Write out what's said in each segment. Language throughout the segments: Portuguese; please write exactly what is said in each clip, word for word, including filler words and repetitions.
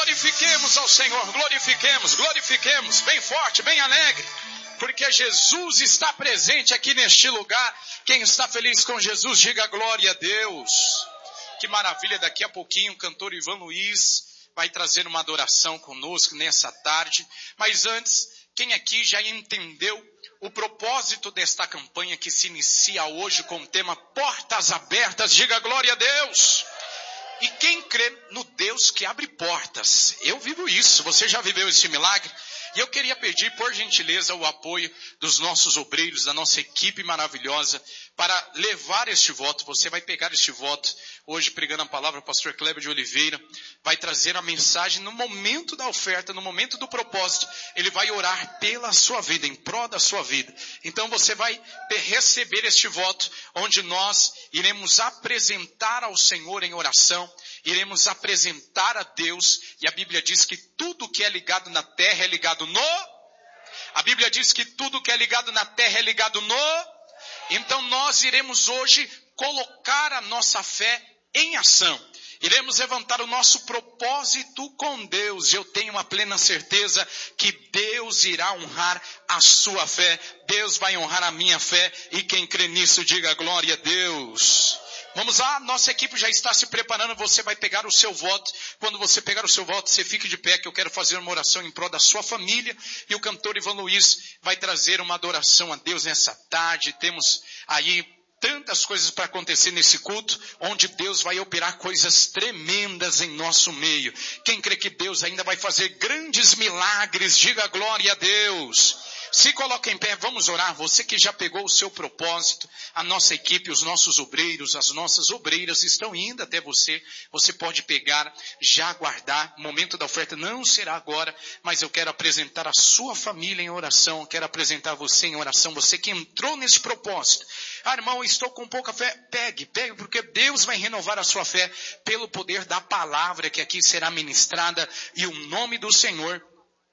Glorifiquemos ao Senhor, glorifiquemos, glorifiquemos, bem forte, bem alegre, porque Jesus está presente aqui neste lugar. Quem está feliz com Jesus, diga glória a Deus. Que maravilha, daqui a pouquinho o cantor Ivan Luiz vai trazer uma adoração conosco nessa tarde. Mas antes, quem aqui já entendeu o propósito desta campanha que se inicia hoje com o tema Portas Abertas, diga glória a Deus. E quem crê no Deus que abre portas? Eu vivo isso, você já viveu esse milagre? E eu queria pedir, por gentileza, o apoio dos nossos obreiros, da nossa equipe maravilhosa, para levar este voto. Você vai pegar este voto, hoje pregando a palavra, o pastor Kleber de Oliveira, vai trazer a mensagem no momento da oferta, no momento do propósito. Ele vai orar pela sua vida, em prol da sua vida. Então você vai receber este voto, onde nós iremos apresentar ao Senhor em oração, iremos apresentar a Deus, e a Bíblia diz que tudo que é ligado na terra é ligado no... A Bíblia diz que tudo que é ligado na terra é ligado no... Então nós iremos hoje colocar a nossa fé em ação. Iremos levantar o nosso propósito com Deus. Eu tenho uma plena certeza que Deus irá honrar a sua fé. Deus vai honrar a minha fé. E quem crê nisso, diga glória a Deus. Vamos lá, nossa equipe já está se preparando, você vai pegar o seu voto. Quando você pegar o seu voto, você fique de pé, que eu quero fazer uma oração em prol da sua família. E o cantor Ivan Luiz vai trazer uma adoração a Deus nessa tarde. Temos aí tantas coisas para acontecer nesse culto, onde Deus vai operar coisas tremendas em nosso meio. Quem crê que Deus ainda vai fazer grandes milagres, diga glória a Deus. Se coloca em pé, vamos orar. Você que já pegou o seu propósito, a nossa equipe, os nossos obreiros, as nossas obreiras estão indo até você. Você pode pegar, já guardar. O momento da oferta não será agora, mas eu quero apresentar a sua família em oração. Eu quero apresentar você em oração. Você que entrou nesse propósito. Ah, irmão, estou com pouca fé. Pegue, pegue, porque Deus vai renovar a sua fé pelo poder da palavra que aqui será ministrada, e o nome do Senhor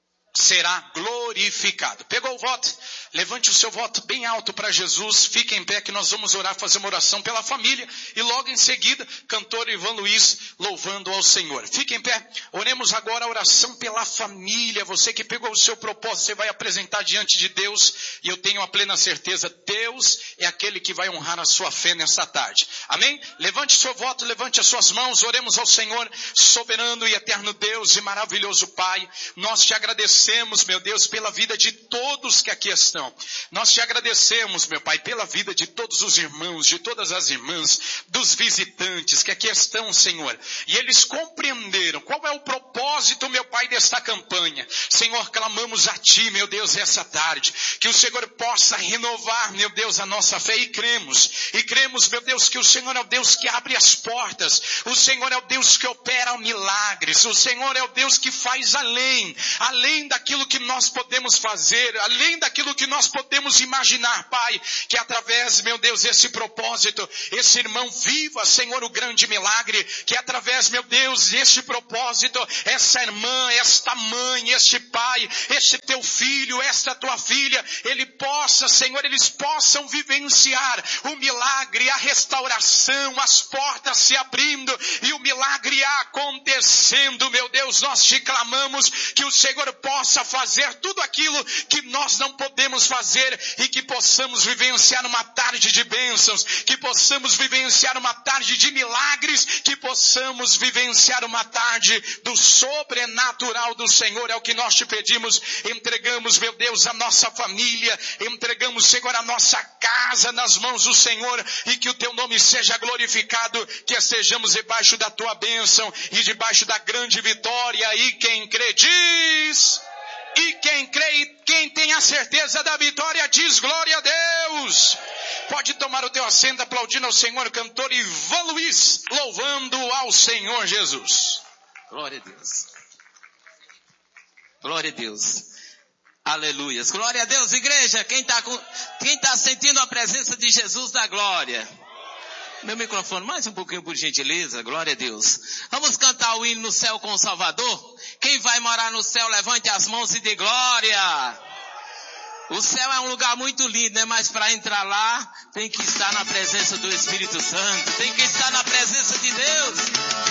será glorificado. Pegou o voto? Levante o seu voto bem alto para Jesus. Fique em pé que nós vamos orar, fazer uma oração pela família. E logo em seguida, cantor Ivan Luiz louvando ao Senhor. Fique em pé. Oremos agora a oração pela família. Você que pegou o seu propósito, você vai apresentar diante de Deus. E eu tenho a plena certeza, Deus é aquele que vai honrar a sua fé nessa tarde. Amém? Levante o seu voto, levante as suas mãos. Oremos ao Senhor, soberano e eterno Deus e maravilhoso Pai. Nós te agradecemos, meu Deus, pela vida de todos que aqui estão. Nós te agradecemos, meu Pai, pela vida de todos os irmãos, de todas as irmãs, dos visitantes que aqui estão, Senhor. E eles compreenderam qual é o propósito, meu Pai, desta campanha. Senhor, clamamos a Ti, meu Deus, essa tarde, que o Senhor possa renovar, meu Deus, a nossa fé, e cremos. E cremos, meu Deus, que o Senhor é o Deus que abre as portas. O Senhor é o Deus que opera milagres. O Senhor é o Deus que faz além, além da daquilo que nós podemos fazer, além daquilo que nós podemos imaginar, Pai, que através, meu Deus, desse propósito, esse irmão viva, Senhor, o grande milagre, que através, meu Deus, desse propósito, essa irmã, esta mãe, este pai, este teu filho, esta tua filha, ele possa, Senhor, eles possam vivenciar o milagre, a restauração, as portas se abrindo e o milagre acontecendo, meu Deus. Nós te clamamos que o Senhor possa fazer tudo aquilo que nós não podemos fazer, e que possamos vivenciar uma tarde de bênçãos, que possamos vivenciar uma tarde de milagres, que possamos vivenciar uma tarde do sobrenatural do Senhor. É o que nós te pedimos. Entregamos, meu Deus, a nossa família, entregamos, Senhor, a nossa casa nas mãos do Senhor, e que o teu nome seja glorificado, que estejamos debaixo da tua bênção e debaixo da grande vitória. E quem crê diz... E quem crê e quem tem a certeza da vitória diz glória a Deus. Pode tomar o teu assento aplaudindo ao Senhor, cantor Ivan Luiz, louvando ao Senhor Jesus. Glória a Deus. Glória a Deus. Aleluias. Glória a Deus, igreja. Quem está quem tá sentindo a presença de Jesus da glória? Meu microfone, mais um pouquinho por gentileza, glória a Deus. Vamos cantar o hino No Céu com o Salvador? Quem vai morar no céu, levante as mãos e dê glória. O céu é um lugar muito lindo, né? Mas para entrar lá, tem que estar na presença do Espírito Santo, tem que estar na presença de Deus.